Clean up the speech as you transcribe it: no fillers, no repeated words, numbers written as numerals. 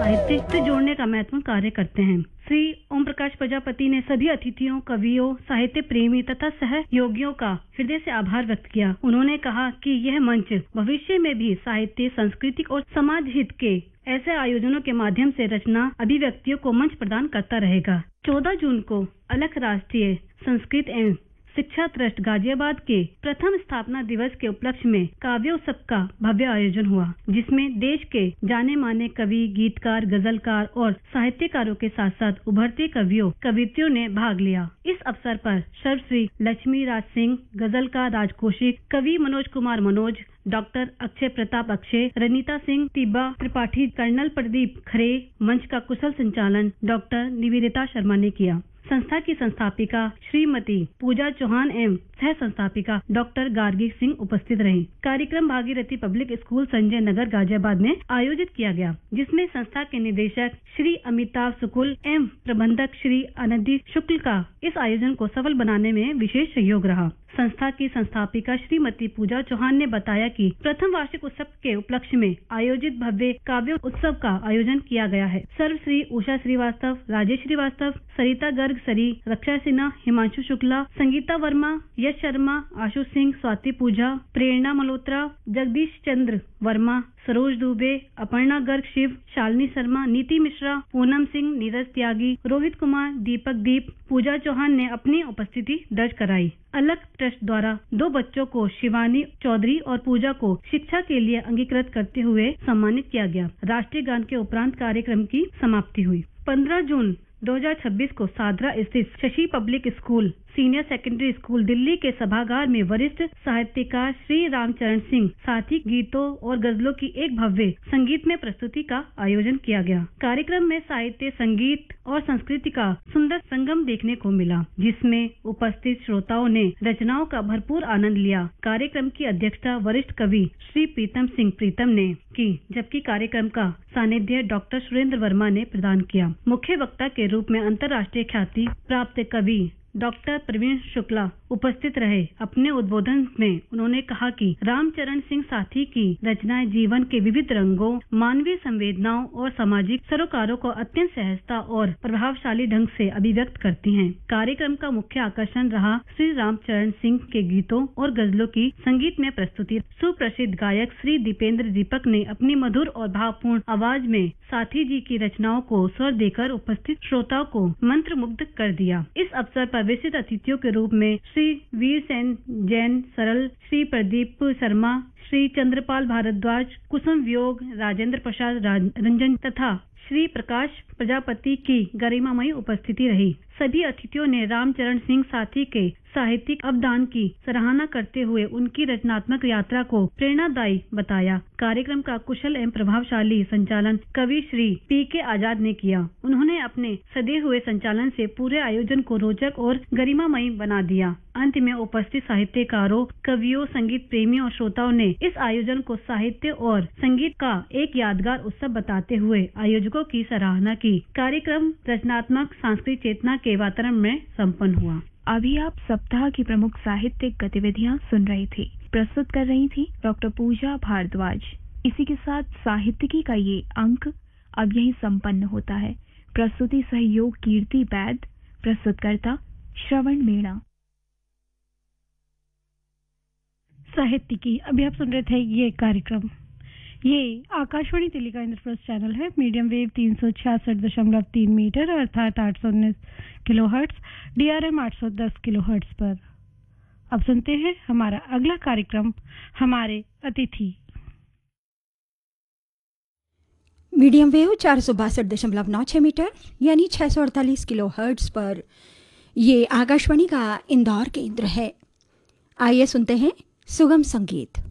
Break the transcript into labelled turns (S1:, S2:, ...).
S1: साहित्य से जोड़ने का महत्वपूर्ण कार्य करते हैं। श्री ओम प्रकाश प्रजापति ने सभी अतिथियों, कवियों, साहित्य प्रेमी तथा सहयोगियों का हृदय से आभार व्यक्त किया। उन्होंने कहा कि यह मंच भविष्य में भी साहित्य, संस्कृति और समाज हित के ऐसे आयोजनों के माध्यम से रचना अभिव्यक्तियों को मंच प्रदान करता रहेगा। 14 जून को अलख राष्ट्रीय संस्कृत एवं शिक्षा ट्रस्ट गाजियाबाद के प्रथम स्थापना दिवस के उपलक्ष्य में काव्योत्सव का भव्य आयोजन हुआ, जिसमें देश के जाने माने कवि, गीतकार, गजलकार और साहित्यकारों के साथ साथ उभरते कवियों, कवियत्रियों ने भाग लिया। इस अवसर पर सर्वश्री लक्ष्मी राज सिंह, गजलकार राजकोषिक, कवि मनोज कुमार मनोज, डॉक्टर अक्षय प्रताप अक्षय, रनीता सिंह तिब्बा त्रिपाठी, कर्नल प्रदीप खरे, मंच का कुशल संचालन डॉक्टर निवेदिता शर्मा ने किया। संस्था की संस्थापिका श्रीमती पूजा चौहान एवं सह संस्थापिका डॉक्टर गार्गी सिंह उपस्थित रही। कार्यक्रम भागीरथी पब्लिक स्कूल संजय नगर गाजियाबाद में आयोजित किया गया, जिसमें संस्था के निदेशक श्री अमिताभ शुक्ल एवं प्रबंधक श्री अनंती शुक्ल का इस आयोजन को सफल बनाने में विशेष सहयोग रहा। संस्था की संस्थापिका श्रीमती पूजा चौहान ने बताया कि प्रथम वार्षिक उत्सव के उपलक्ष्य में आयोजित भव्य काव्य उत्सव का आयोजन किया गया है। सर्वश्री उषा श्रीवास्तव, राजेश श्रीवास्तव, सरिता गर्ग सरी, रक्षा सिन्हा, हिमांशु शुक्ला, संगीता वर्मा, यश शर्मा, आशु सिंह, स्वाति पूजा, प्रेरणा मल्होत्रा, जगदीश चंद्र वर्मा, सरोज दुबे, अपर्णा गर्ग शिव, शालिनी शर्मा, नीति मिश्रा, पूनम सिंह, नीरज त्यागी, रोहित कुमार, दीपक दीप, पूजा चौहान ने अपनी उपस्थिति दर्ज कराई। अलख ट्रस्ट द्वारा 2 बच्चों को शिवानी चौधरी और पूजा को शिक्षा के लिए अंगीकृत करते हुए सम्मानित किया गया। राष्ट्रीय गान के उपरांत कार्यक्रम की समाप्ति हुई। 15 जून 2026 को सादरा स्थित Shashi public school senior secondary school Delhi के सभागार में वरिष्ठ साहित्यकार श्री रामचरण सिंह साथी गीतों और गजलों की एक भव्य संगीतमय प्रस्तुति का आयोजन किया गया। कार्यक्रम में साहित्य, संगीत और संस्कृति का सुंदर संगम देखने को मिला, जिसमें उपस्थित श्रोताओं ने रचनाओं का भरपूर आनंद लिया। कार्यक्रम की अध्यक्षता वरिष्ठ कवि श्री प्रीतम सिंह प्रीतम ने की, जबकि कार्यक्रम का सानिध्य डॉक्टर सुरेंद्र वर्मा ने प्रदान किया। मुख्य वक्ता के रूप में अंतर्राष्ट्रीय ख्याति प्राप्त कवि डॉक्टर प्रवीण शुक्ला उपस्थित रहे। अपने उद्बोधन में उन्होंने कहा कि रामचरण सिंह साथी की रचनाएं जीवन के विविध रंगों, मानवीय संवेदनाओं और सामाजिक सरोकारों को अत्यंत सहजता और प्रभावशाली ढंग से अभिव्यक्त करती हैं। कार्यक्रम का मुख्य आकर्षण रहा श्री रामचरण सिंह के गीतों और गजलों की संगीत में प्रस्तुति। सुप्रसिद्ध गायक श्री दीपेंद्र दीपक ने अपनी मधुर और भावपूर्ण आवाज में साथी जी की रचनाओं को स्वर देकर उपस्थित श्रोताओं को मंत्रमुग्ध कर दिया। इस अवसर पर विशिष्ट अतिथियों के रूप में श्री वीर सेन जैन सरल, श्री प्रदीप शर्मा, श्री चंद्रपाल भारद्वाज, कुसुम वियोग, राजेंद्र प्रसाद रंजन तथा श्री प्रकाश प्रजापति की गरिमामयी उपस्थिति रही। सभी अतिथियों ने रामचरण सिंह साथी के साहित्यिक अवदान की सराहना करते हुए उनकी रचनात्मक यात्रा को प्रेरणादायी बताया। कार्यक्रम का कुशल एवं प्रभावशाली संचालन कवि श्री पी.के. आजाद ने किया। उन्होंने अपने सदे हुए संचालन से पूरे आयोजन को रोचक और गरिमामयी बना दिया। अंत में उपस्थित साहित्यकारों, कवियों, संगीत प्रेमियों और श्रोताओं ने इस आयोजन को साहित्य और संगीत का एक यादगार उत्सव बताते हुए आयोजकों की सराहना की। कार्यक्रम रचनात्मक सांस्कृतिक चेतना के वातावरण में संपन्न हुआ।
S2: अभी आप सप्ताह की प्रमुख साहित्यिक गतिविधियां सुन रही थी। प्रस्तुत कर रही थी डॉक्टर पूजा भारद्वाज। इसी के साथ साहित्यिकी का ये अंक अब यही संपन्न होता है। प्रस्तुति सहयोग कीर्ति बैद, प्रस्तुतकर्ता श्रवण मीणा।
S3: साहित्यिकी अभी आप सुन रहे थे ये कार्यक्रम। ये आकाशवाणी दिल्ली का इंद्रप्रस्थ चैनल है। मीडियम वेव 366.3 मीटर अर्थात 819 किलोहर्ट्ज, DRM 810 किलोहर्ट्ज पर। अब सुनते हैं हमारा अगला कार्यक्रम, हमारे अतिथि।
S4: मीडियम वेव 462.96 मीटर यानी 648 किलोहर्ट्ज पर ये आकाशवाणी का इंदौर केंद्र है। आइए सुनते हैं सुगम संगीत।